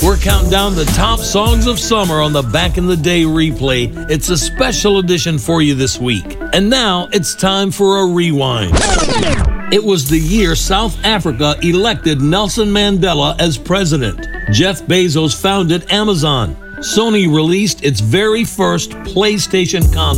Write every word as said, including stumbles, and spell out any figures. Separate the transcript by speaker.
Speaker 1: We're counting down the top songs of summer on the Back in the Day replay. It's a special edition for you this week. And now it's time for a rewind. It was the year South Africa elected Nelson Mandela as president. Jeff Bezos founded Amazon. Sony released its very first PlayStation console.